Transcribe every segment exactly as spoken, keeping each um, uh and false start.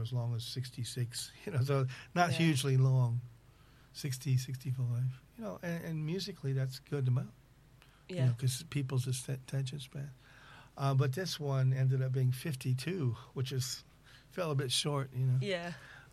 as long as sixty-six, you know, so not Yeah. hugely long, sixty, sixty-five, you know, and, and musically that's a good amount, Yeah. you know, because people's att- attention span. Uh, but this one ended up being fifty-two, which is fell a bit short, you know. Yeah.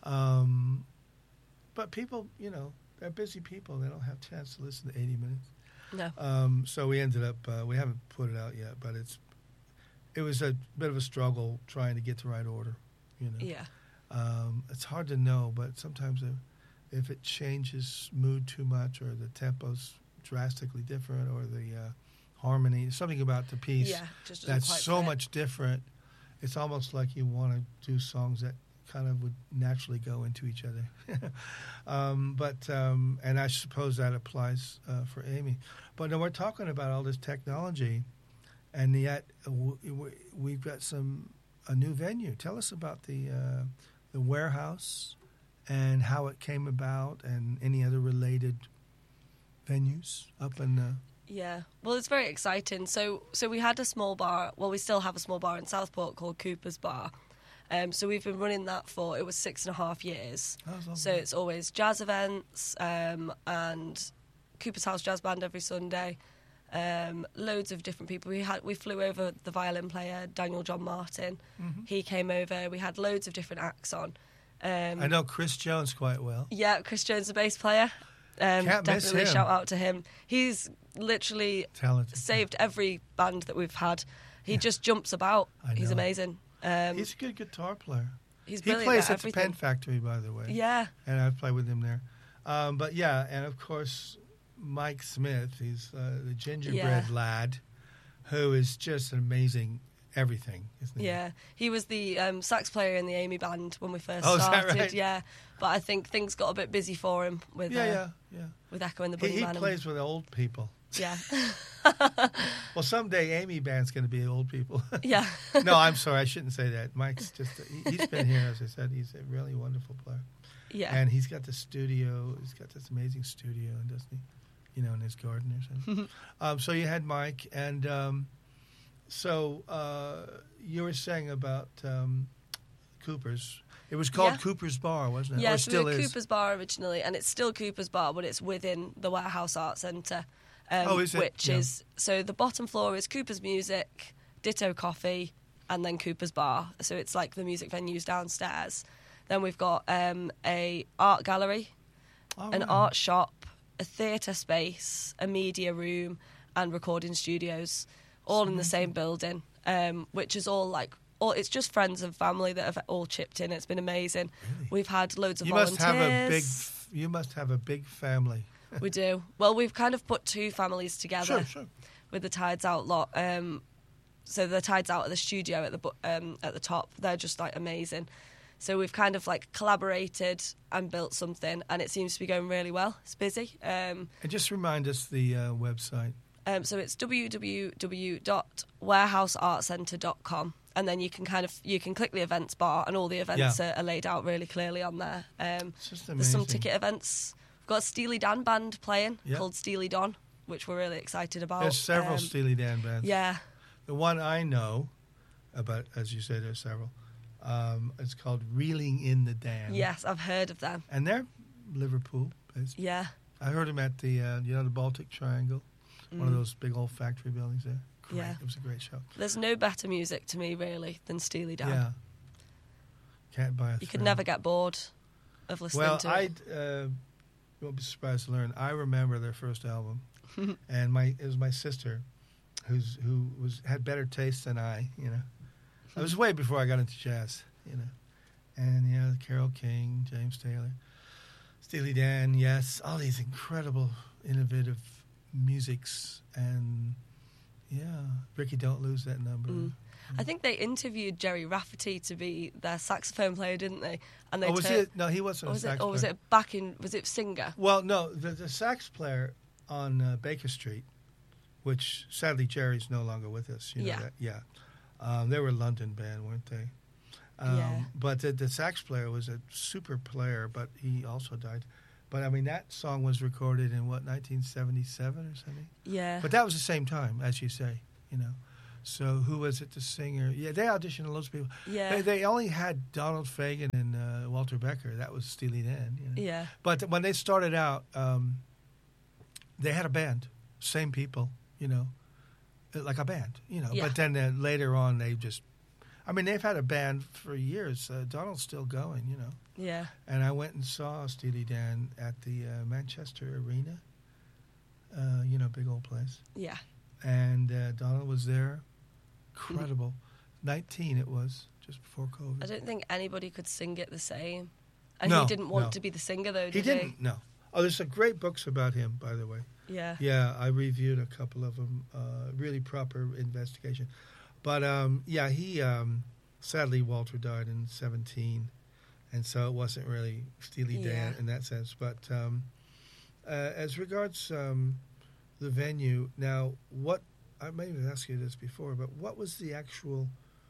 Um, but people, you know, they're busy people. They don't have a chance to listen to eighty minutes. No. Um, so we ended up, uh, we haven't put it out yet, but it's, it was a bit of a struggle trying to get the right order, you know. Yeah. Um, it's hard to know, but sometimes if, if it changes mood too much or the tempo's drastically different or the uh, harmony, something about the piece Yeah. Just doesn't that's quite so fit. much different, it's almost like you want to do songs that kind of would naturally go into each other. um, but um, and I suppose that applies uh, for Amy. But now we're talking about all this technology, and yet w- w- we've got some a new venue. Tell us about the uh, the warehouse and how it came about, and any other related venues up in the. Yeah, well, it's very exciting. So, so we had a small bar. Well, we still have a small bar in Southport called Cooper's Bar. Um, so we've been running that for it was six and a half years. Oh, that's lovely. So it's always jazz events um, and Cooper's House Jazz Band every Sunday. Um, loads of different people. We had we flew over the violin player Daniel John Martin. Mhm. He came over. We had loads of different acts on. Um, I know Chris Jones quite well. Yeah, Chris Jones, the bass player. Um, Can't miss definitely him. shout out to him. He's literally Talented. saved every band that we've had. He just jumps about. I He's know. amazing. Um, He's a good guitar player. he's He brilliant plays at at everything. the Pen Factory, by the way. Yeah, And I've played with him there. Um, but yeah, and of course, Mike Smith, he's uh, the gingerbread Yeah. lad, who is just an amazing everything, isn't he? yeah. He was the um, sax player in the Amy band when we first Oh, is that started. right? Yeah, but I think things got a bit busy for him with Yeah, uh, yeah, yeah. with Echo and the He, Bunny he Man. plays with old people. Yeah, Well, someday Amy Band's going to be old people. yeah. No, I'm sorry, I shouldn't say that. Mike's just, he, he's been here, as I said. He's a really wonderful player. Yeah. And he's got the studio. He's got this amazing studio, doesn't he? You know, in his garden or something. um, so you had Mike, and um, so uh, you were saying about um, Cooper's. It was called Yeah. Cooper's Bar, wasn't it? Yeah, or so still we were is. Cooper's Bar originally, and it's still Cooper's Bar, but it's within the Warehouse Arts Centre. Um, Oh, is it? Which Yeah. is, so the bottom floor is Cooper's Music, Ditto Coffee, and then Cooper's Bar. So it's like the music venues downstairs. Then we've got um, a art gallery, Oh, an right. art shop, a theatre space, a media room, and recording studios, all in the same building, um, which is all like, all, it's just friends and family that have all chipped in. It's been amazing. Really? We've had loads of You must volunteers. have a big. You must have a big family. We do. Well, we've kind of put two families together Sure, sure. with the Tides Out lot. Um, so the Tides Out at the studio at the bu- um, at the top, they're just like amazing. So we've kind of like collaborated and built something, and it seems to be going really well. It's busy. Um, And just remind us the uh, website. um, so it's w w w dot warehouse art centre dot com, and then you can kind of you can click the events bar, and all the events Yeah. are, are laid out really clearly on there. Um, It's just there's some amazing. ticket events. We've got a Steely Dan band playing Yeah. called Steely Don, which we're really excited about. There's several Um, Steely Dan bands. Yeah, The one I know about, as you say, there's several. Um, it's called Reeling in the Dam. yes, I've heard of them. And they're Liverpool based. Yeah, I heard them at the, uh, you know, the Baltic Triangle, one of Mm. those big old factory buildings there. Great. Yeah. It was a great show. there's no better music to me really than Steely Dan. Yeah. Can't buy a You could thrill. never get bored of listening Well, to I it. uh, you won't be surprised to learn. I remember their first album, and my it was my sister, who's who was had better taste than I. You know, it was way before I got into jazz. You know, and yeah, Carole King, James Taylor, Steely Dan, yes, all these incredible, innovative musics, and yeah, Ricky, don't lose that number. Mm. I think they interviewed Jerry Rafferty to be their saxophone player, didn't they? And they Oh, was tur- he? No, he wasn't or a was sax it, or was player. it back in? Was it singer? Well, no, the, the sax player on uh, Baker Street, which sadly Jerry's no longer with us. You know Yeah. that? Yeah. Um, they were a London band, weren't they? Um, Yeah. But the, the sax player was a super player, but he also died. But I mean, that song was recorded in what, nineteen seventy-seven or something? Yeah. But that was the same time, as you say, you know. So who was it? The singer? Yeah, they auditioned loads of people. Yeah. They, they only had Donald Fagen and uh, Walter Becker. That was Steely Dan. You know? Yeah. But when they started out, um, they had a band, same people, you know, like a band, you know. Yeah. But then uh, later on, they just, I mean, they've had a band for years. Uh, Donald's still going, you know. Yeah. And I went and saw Steely Dan at the uh, Manchester Arena, uh, you know, big old place. Yeah. And uh, Donald was there. Incredible. nineteen it was, just before COVID. I don't think anybody could sing it the same. And No, he didn't want no. to be the singer, though, He did he? didn't, no. Oh, there's some great books about him, by the way. Yeah. Yeah, I reviewed a couple of them. Uh, really proper investigation. But, um, yeah, he, um, sadly, Walter died in seventeen. And so it wasn't really Steely Dan Yeah. in that sense. But um, uh, as regards um, the venue, now, what, I may have asked you this before, but what was the actual,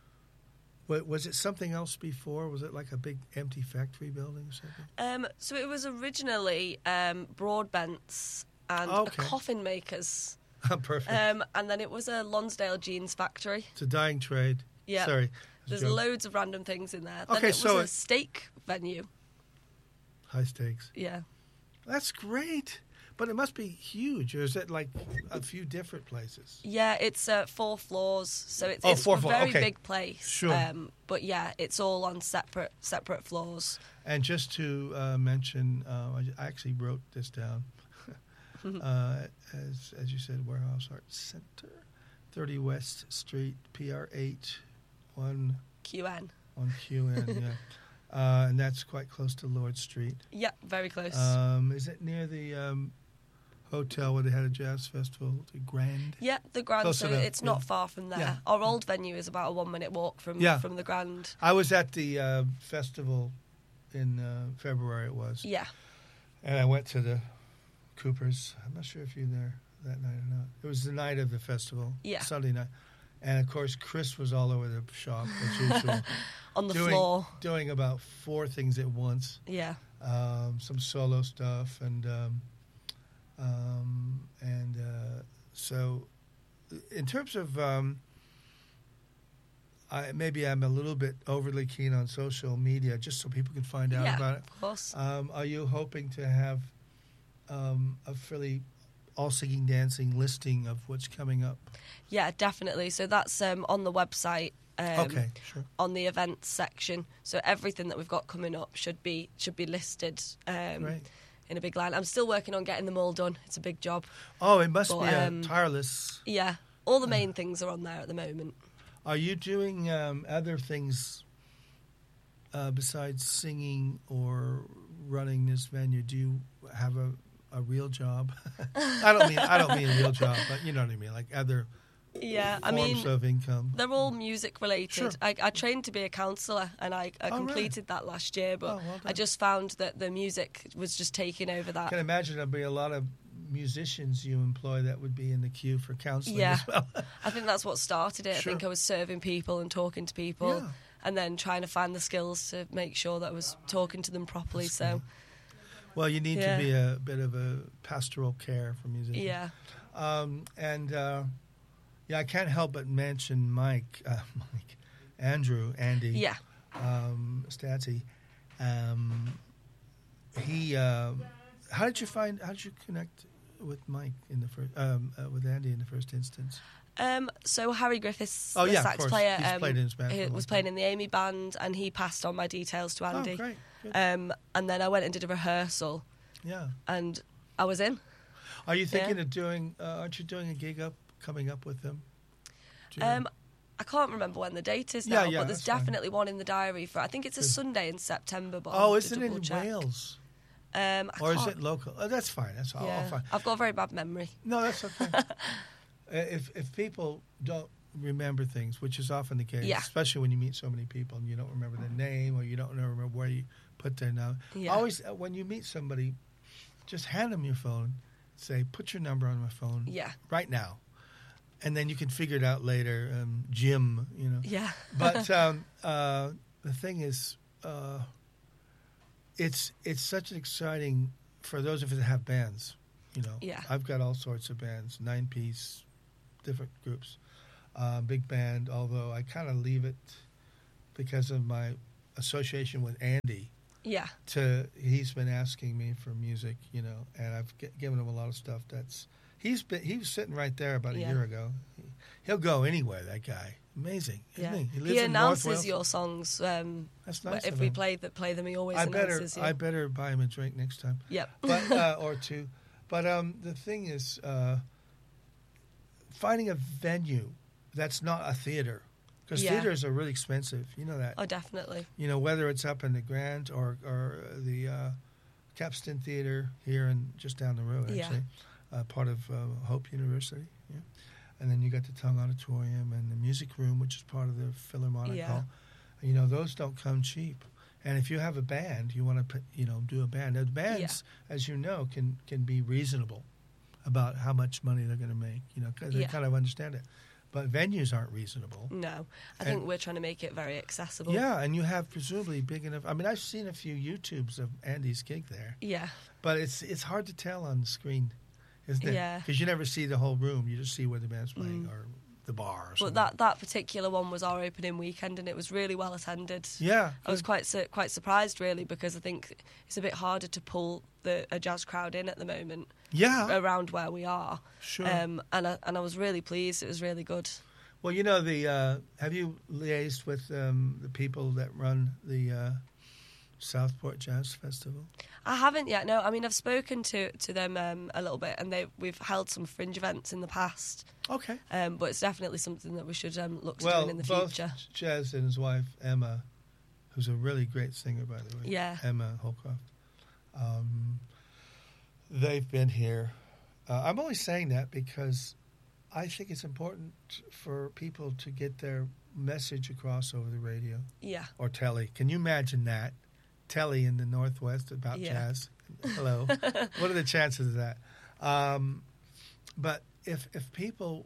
wa- was it something else before? Was it like a big empty factory building or something? Um, so it was originally um, Broadbent's and Okay. a coffin maker's. Perfect. Um, and then it was a Lonsdale jeans factory. It's a dying trade. Yeah. Sorry. There's Joke. loads of random things in there. Then Okay, it was so a it- steak venue. High stakes. Yeah. That's great. But it must be huge, or is it like a few different places? Yeah, it's uh, four floors, so it's, Oh, it's four a floor- very okay. big place. Sure. Um, but yeah, it's all on separate separate floors. And just to uh, mention, uh, I I actually wrote this down. uh, as as you said, Warehouse Arts Center, thirty West Street, P R eight, one Q N. on Q N. Yeah, uh, and that's quite close to Lord Street. Yeah, very close. Um, is it near the um, hotel where they had a jazz festival, the Grand? yeah, the Grand. close So enough, it's not yeah. far from there. Yeah. Our old venue is about a one minute walk from Yeah. from the Grand. I was at the uh, festival in uh, February. It was. Yeah. And I went to the Coopers. I'm not sure if you were there that night or not. It was the night of the festival, Yeah. Sunday night. And, of course, Chris was all over the shop, as usual. On the doing, floor. Doing about four things at once. Yeah. Um, some solo stuff. And, um, um, and uh, so in terms of... Um, I, maybe I'm a little bit overly keen on social media, just so people can find out Yeah, about it. of course. Um, are you hoping to have um, a fairly all singing, dancing listing of what's coming up? Yeah, definitely. So that's um, on the website. Um, Okay, sure. On the events section, so everything that we've got coming up should be should be listed um, Right. in a big line. I'm still working on getting them all done. It's a big job. Oh, it must But, be a um, tireless. Yeah, all the main things are on there at the moment. Are you doing um, other things uh, besides singing or running this venue? Do you have a, a real job? I don't mean I don't mean a real job, but you know what I mean, like other Yeah, I forms mean, of income. they're all music related. Sure. I, I trained to be a counsellor, and I, I Oh, really? completed that last year. But Oh, well I done. just found that the music was just taking over I that. can imagine there'll be a lot of musicians you employ that would be in the queue for counseling Yeah. as well. I think that's what started it. Sure. I think I was serving people and talking to people, Yeah. and then trying to find the skills to make sure that I was talking to them properly. That's so, cool. Well, you need Yeah. to be a bit of a pastoral care for musicians. yeah, Um, and uh, yeah, I can't help but mention Mike, uh, Mike, Andrew, Andy, yeah. um, Statsy. Um, he. Uh, how did you find? How did you connect with Mike in the first? Um, uh, with Andy in the first instance? Um, so Harry Griffiths, Oh, the yeah, of sax course. player, He's um, played in his band for he a long was time. playing in the Amy band, and he passed on my details to Andy. Oh, great. Good. Um, and then I went and did a rehearsal, Yeah. and I was in. Are you thinking Yeah. of doing? Uh, aren't you doing a gig up coming up with them? Do you know? Um, I can't remember when the date is Yeah, now, yeah, but there's that's fine. definitely one in the diary for. I think it's a Good. Sunday in September. But I'll oh, have to isn't it in double-check. Wales? Um, I Or is can't- it local? Oh, that's fine. That's all, all Yeah. fine. I've got a very bad memory. No, that's okay. Uh, if if people don't remember things, which is often the case, Yeah. especially when you meet so many people and you don't remember their name or you don't remember where you put their name. Yeah. Always, uh, when you meet somebody, just hand them your phone. Say, put your number on my phone Yeah, right now, and then you can figure it out later. Um, Jim, you know. yeah. But um, uh, the thing is, uh, it's it's such an exciting for those of us that have bands. You know, Yeah. I've got all sorts of bands, nine piece, different groups. uh, big band. Although I kind of leave it because of my association with Andy. Yeah. To he's been asking me for music, you know, and I've g- given him a lot of stuff. That's he's been he was sitting right there about a Yeah. year ago. He, he'll go anywhere. That guy, amazing, isn't Yeah. he? He, lives in North announces Wales. your songs. Um, That's nice. if of we him. play that play them, he always I better announces you. I better buy him a drink next time. Yep. But uh, or two. But um, the thing is, uh, finding a venue that's not a theater, because Yeah. theaters are really expensive. You know that. Oh, definitely. You know, whether it's up in the Grand or or the uh, Capstan Theater here and just down the road, Yeah. actually, uh, part of uh, Hope University. Yeah. And then you got the Tongue Auditorium and the Music Room, which is part of the Philharmonic Yeah. Hall. You know, those don't come cheap. And if you have a band, you want to put, you know, do a band. Now, bands, as you know, can can be reasonable about how much money they're going to make. You know, 'cause they Yeah. kind of understand it. But venues aren't reasonable. No, I And- think we're trying to make it very accessible. Yeah, and you have presumably big enough. I mean, I've seen a few YouTubes of Andy's gig there, Yeah. but it's it's hard to tell on the screen, isn't it? Yeah. Because you never see the whole room; you just see where the band's playing or the bar. Or But something. that, that particular one was our opening weekend, and it was really well attended. yeah, I was quite su- quite surprised, really, because I think it's a bit harder to pull the a jazz crowd in at the moment yeah, around where we are. sure. Um, and I, and I was really pleased. It was really good. Well, you know, the uh, have you liaised with um, the people that run the uh, Southport Jazz Festival? I haven't yet. No, I mean I've spoken to to them um, a little bit, and they we've held some fringe events in the past. Okay. Um, but it's definitely something that we should um, look to Well, doing in the both future. Jazz and his wife Emma, who's a really great singer, by the way. Yeah. Emma Holcroft. Um, they've been here. Uh, I'm only saying that because I think it's important for people to get their message across over the radio Yeah. or telly. Can you imagine that? Telly in the Northwest about Yeah. jazz. Hello. What are the chances of that? Um, but if if people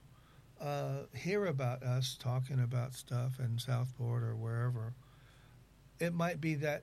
uh, hear about us talking about stuff in Southport or wherever, it might be that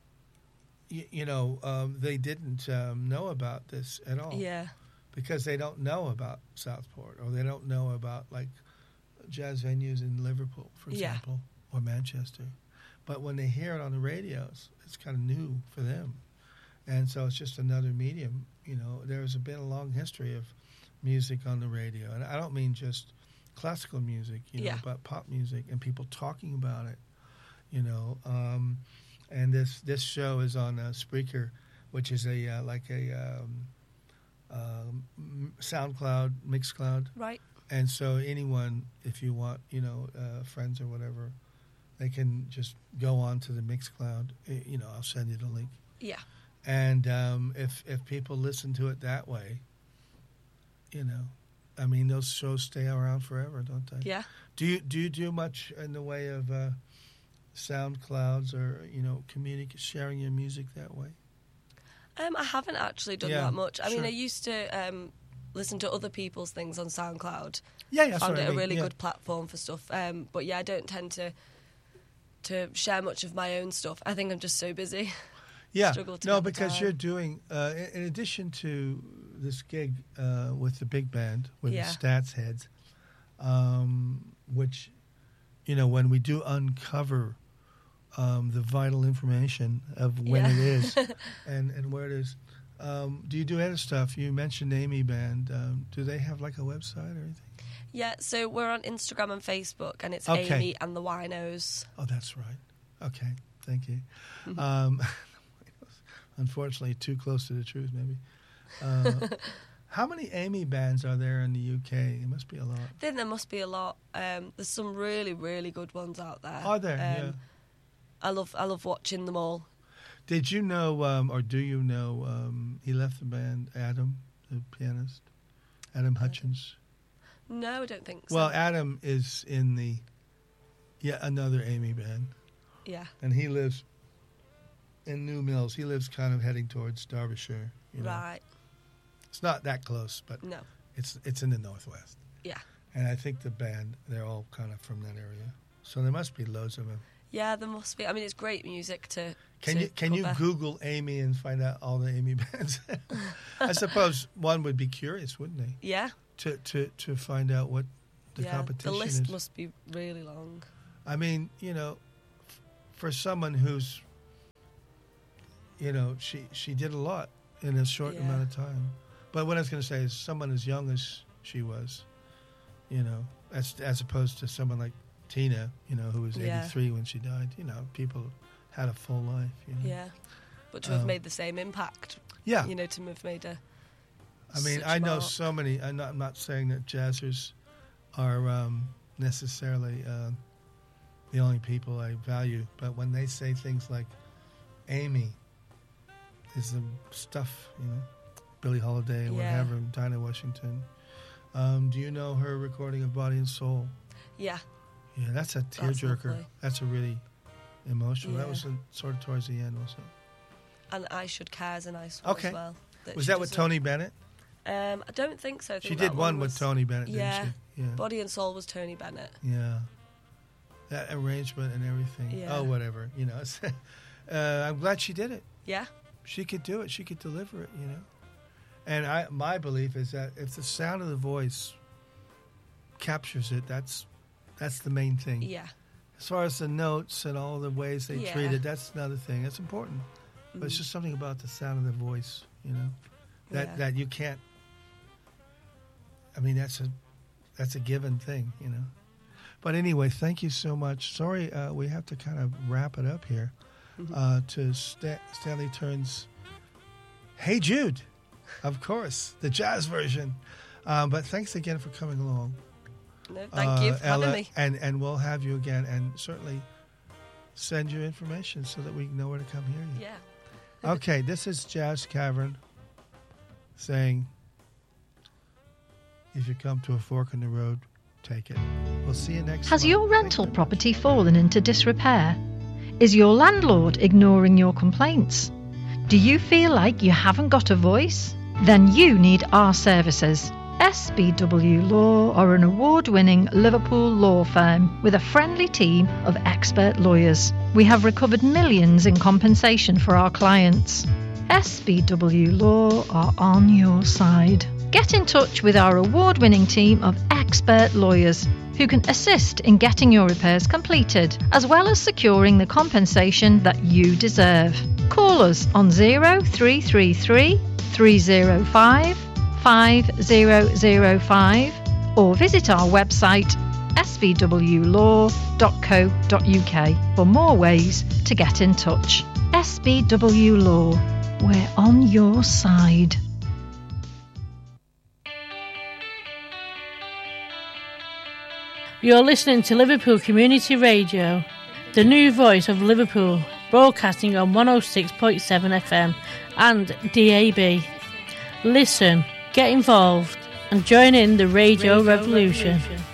you, you know um, they didn't um, know about this at all Yeah. because they don't know about Southport or they don't know about like jazz venues in Liverpool, for Yeah. example, or Manchester. But when they hear it on the radios, it's kind of new for them. And so it's just another medium. You know, there's been a long history of music on the radio. And I don't mean just classical music, you know, Yeah. but pop music and people talking about it, you know. Um, and this, this show is on uh, Spreaker, which is a uh, like a um, um, SoundCloud, Mixcloud. Right. And so anyone, if you want, you know, uh, friends or whatever, they can just go on to the Mixcloud. Eh, You know, I'll send you the link. Yeah. And um, if if people listen to it that way, you know, I mean, those shows stay around forever, don't they? Yeah. Do you do you do much in the way of uh, SoundClouds or you know, communic- sharing your music that way? Um, I haven't actually done Yeah, that much. I mean, sure. I used to um, listen to other people's things on SoundCloud. Yeah, yeah. Found sorry, it I a mean, really yeah. good platform for stuff. Um, but yeah, I don't tend to to share much of my own stuff. I think I'm just so busy. Yeah, struggle to no, get the because time. you're doing, uh, in, in addition to this gig uh, with the big band, with Yeah. the Stats Heads, um, which, you know, when we do uncover um, the vital information of when Yeah. it is and, and where it is, um, do you do other stuff? You mentioned Amy Band. Um, do they have like a website or anything? Yeah, so we're on Instagram and Facebook, and it's Okay. Amy and the Winos. Oh, that's right. Okay, thank you. Mm-hmm. Um, unfortunately, too close to the truth, maybe. Uh, how many Amy bands are there in the U K? It must be a lot. I think there must be a lot. Um, there's some really, really good ones out there. Are there? Um, Yeah. I love, I love watching them all. Did you know, um, or do you know, um, he left the band, Adam, the pianist? Adam Hutchins? No, I don't think so. Well, Adam is in the, yeah, another Amy band. yeah, And he lives in New Mills. He lives kind of heading towards Derbyshire. You know? right. It's not that close, but No, it's it's in the Northwest. yeah. And I think the band, they're all kind of from that area. So there must be loads of them. Yeah, there must be. I mean, it's great music to. Can to you can you cover. Google Amy and find out all the Amy bands? I suppose one would be curious, wouldn't they, Yeah, to, to, to find out what the yeah, competition the list is. must be really long. I mean, you know, f- for someone who's, you know, she she did a lot in a short Yeah. amount of time. But what I was going to say is, someone as young as she was, you know, as as opposed to someone like Tina, you know, who was Yeah. eighty-three when she died. You know, people had a full life. You know? Yeah, but to have Um, made the same impact, Yeah. you know, to have made a. I mean, such I know mark. so many. I'm not, I'm not saying that jazzers are um, necessarily uh, the only people I value, but when they say things like Amy is the stuff, you know, Billie Holiday, Yeah. whatever, Dinah Washington. Um, do you know her recording of Body and Soul? Yeah, Yeah, that's a That's tearjerker. lovely. That's a really emotional. That Yeah. was in, sort of towards the end, wasn't and I Should Care is a nice one Okay. as well. it? Was she that with does Tony Bennett? a- Um, I don't think so. I think She that did one with was- Tony Bennett, Yeah. didn't she? Yeah. Body and Soul was Tony Bennett. Yeah, that arrangement and everything. Yeah. Oh, whatever. You know, it's, uh, I'm glad she did it. Yeah, She could do it. She could deliver it. You know, and I, my belief is that if the sound of the voice captures it, that's that's the main thing. yeah, As far as the notes and all the ways they Yeah. treat it, that's another thing. That's important. But it's Mm. just something about the sound of the voice. You know, that Yeah. that you can't. I mean, that's a that's a given thing. You know. But anyway, thank you so much. Sorry, uh, we have to kind of wrap it up here. Mm-hmm. Uh, to Sta- Stanley Turns, Hey Jude, of course, the jazz version. Um, but thanks again for coming along. No, thank you uh, for having Ella, me. And, and we'll have you again, and certainly send your information so that we know where to come hear you. Yeah. Okay, this is Jazz Cavern saying, if you come to a fork in the road, take it. We'll see you next Has month. your Thank rental you. property fallen into disrepair? Is your landlord ignoring your complaints? Do you feel like you haven't got a voice? Then you need our services. S B W Law are an award-winning Liverpool law firm with a friendly team of expert lawyers. We have recovered millions in compensation for our clients. S B W Law are on your side. Get in touch with our award-winning team of expert lawyers who can assist in getting your repairs completed, as well as securing the compensation that you deserve. Call us on zero three three three, three zero five, five zero zero five or visit our website s b w law dot co dot u k for more ways to get in touch. S B W Law, we're on your side. You're listening to Liverpool Community Radio, the new voice of Liverpool, broadcasting on one oh six point seven F M and D A B. Listen, get involved, and join in the radio, radio revolution. revolution.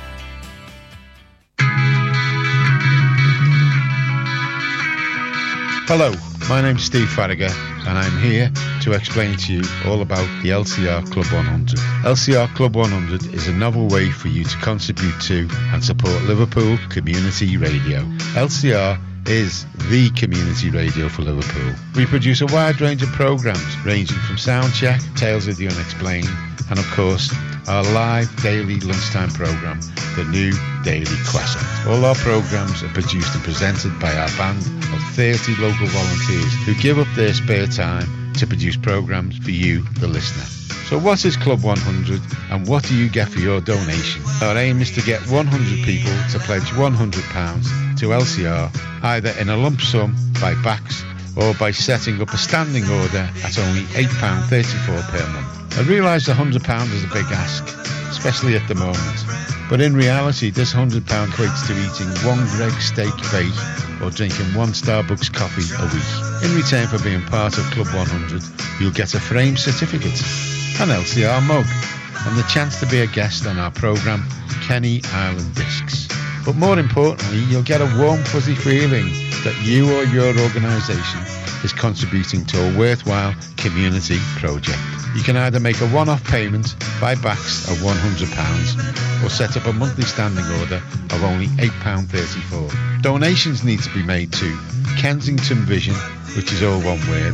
Hello, my name's Steve Farragher, and I'm here to explain to you all about the L C R Club one hundred. L C R Club one hundred is a novel way for you to contribute to and support Liverpool Community Radio. L C R is the community radio for Liverpool. We produce a wide range of programmes ranging from Soundcheck, Tales of the Unexplained, and of course our live daily lunchtime programme, The New Daily Classic. All our programmes are produced and presented by our band of thirty local volunteers who give up their spare time to produce programmes for you, the listener. So what is Club one hundred and what do you get for your donation? Our aim is to get one hundred people to pledge one hundred pounds to L C R, either in a lump sum by backs or by setting up a standing order at only eight pounds thirty-four per month. I realise one hundred pounds is a big ask, especially at the moment, but in reality this one hundred pounds equates to eating one Greggs steak bake or drinking one Starbucks coffee a week. In return for being part of Club one hundred, you'll get a framed certificate, an L C R mug, and the chance to be a guest on our programme, Kenny Island Discs. But more importantly, you'll get a warm fuzzy feeling that you or your organisation is contributing to a worthwhile community project. You can either make a one-off payment by backs of one hundred pounds or set up a monthly standing order of only eight pounds thirty-four. Donations need to be made to Kensington Vision, which is all one word,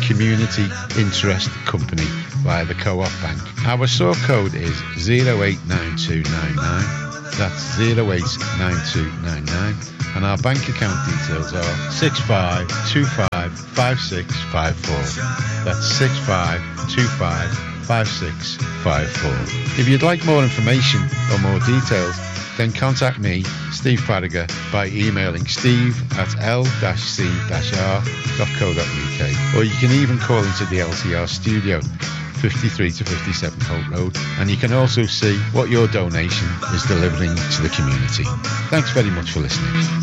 Community Interest Company via the Co-op Bank. Our sort code is zero eight nine two nine nine. That's zero eight nine two nine nine. And our bank account details are six five two five five six five four. That's six five two five five six five four. If you'd like more information or more details, then contact me, Steve Farragher, by emailing steve at l c r dot co dot uk, or you can even call into the L C R studio, fifty-three to fifty-seven Holt Road, and you can also see what your donation is delivering to the community. Thanks very much for listening.